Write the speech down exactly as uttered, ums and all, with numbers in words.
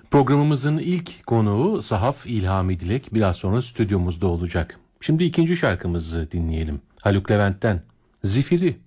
Programımızın ilk konuğu Sahaf İlhami Dilek biraz sonra stüdyomuzda olacak. Şimdi ikinci şarkımızı dinleyelim. Haluk Levent'ten Zifiri.